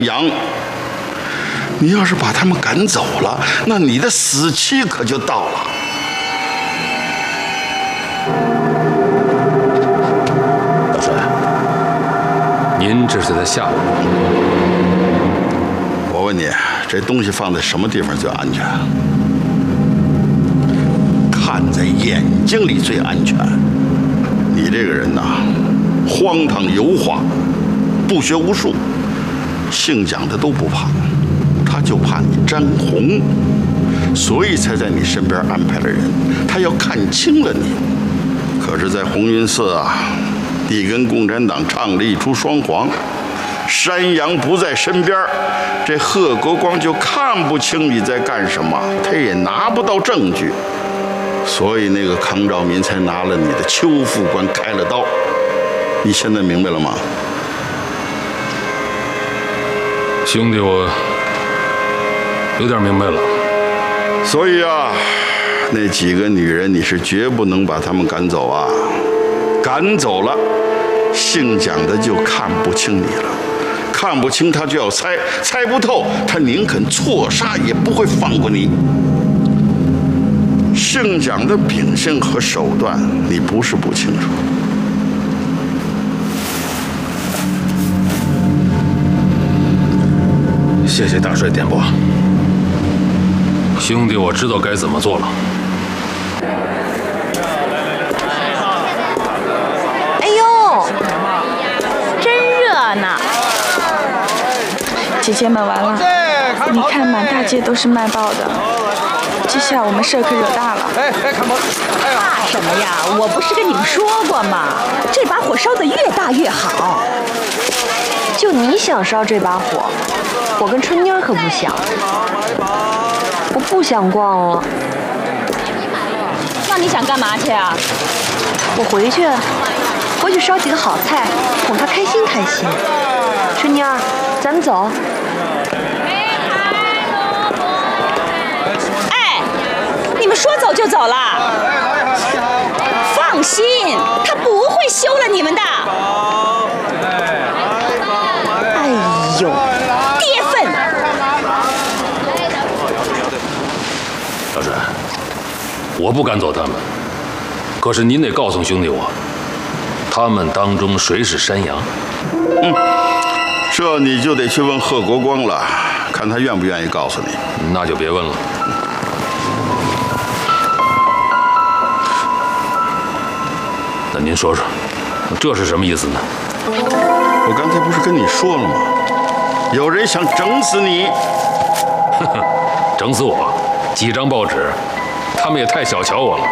阳，你要是把他们赶走了，那你的死期可就到了。 老帅，您这是在吓我？ 我问你，这东西放在什么地方最安全？看在眼睛里最安全。你这个人呐，荒唐油滑，不学无术。姓蒋的都不怕，他就怕你沾红，所以才在你身边安排了人。他要看清了你。可是，在红云寺啊，你跟共产党唱了一出双簧，山羊不在身边，这贺国光就看不清你在干什么，他也拿不到证据，所以那个康兆民才拿了你的邱副官开了刀。你现在明白了吗？ 兄弟，我有点明白了。 所以啊，那几个女人你是绝不能把她们赶走啊！赶走了，姓蒋的就看不清你了，看不清他就要猜，猜不透他宁肯错杀也不会放过你。姓蒋的秉性和手段，你不是不清楚。 谢谢大帅点拨，兄弟，我知道该怎么做了。 哎呦，真热闹！ 姐姐们完了，你看满大街都是卖报的，这下我们事可惹大了。 怕什么呀？我不是跟你们说过吗？这把火烧得越大越好。 就你想烧这把火，我跟春妮儿可不想。我不想逛了。 那你想干嘛去啊？ 我回去烧几个好菜，哄她开心开心。春妮儿，咱们走。 哎，你们说走就走了？放心，他不会休了你们的。哎呦，跌份！ 老帅，我不赶走他们，可是您得告诉兄弟我，他们当中谁是山羊？ 这你就得去问贺国光了，看他愿不愿意告诉你。 那就别问了。那您说说，这是什么意思呢？ 我刚才不是跟你说了吗？有人想整死你。 呵呵，整死我？几张报纸，他们也太小瞧我了。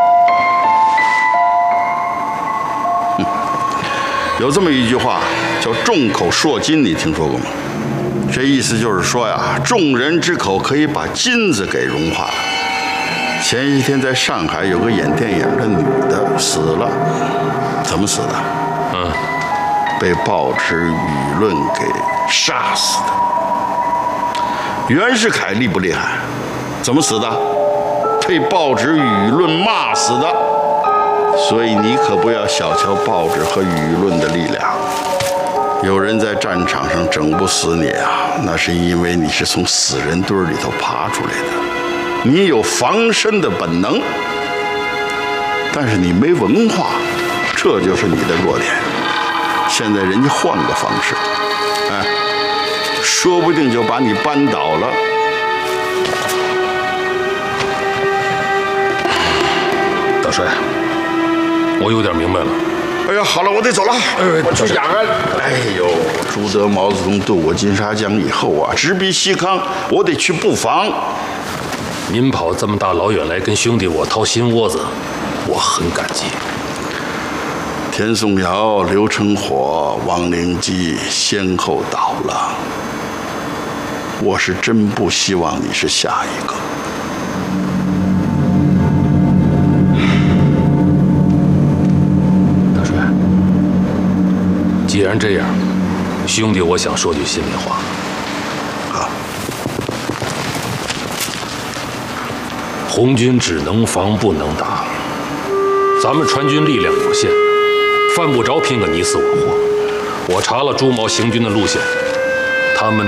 有这么一句话叫“众口铄金”，你听说过吗？这意思就是说呀，众人之口可以把金子给融化了。前一天在上海有个演电影的女的死了，怎么死的？被报纸舆论给杀死的。袁世凯厉不厉害？怎么死的？被报纸舆论骂死的。所以你可不要小瞧报纸和舆论的力量。有人在战场上整不死你啊，那是因为你是从死人堆里头爬出来的，你有防身的本能，但是你没文化，这就是你的弱点。现在人家换个方式，哎，说不定就把你扳倒了。 大帅，我有点明白了。 哎呀，好了，我得走了。我去养安。哎呦，朱德、毛泽东渡过金沙江以后啊，直逼西康，我得去布防。 您跑这么大老远来跟兄弟我掏心窝子，我很感激。 田颂尧、刘成火、王灵基先后倒了，我是真不希望你是下一个。 大帅，既然这样，兄弟，我想说句心里话。红军只能防不能打，咱们川军力量有限，犯不着拼个你死我活。我查了朱毛行军的路线，他们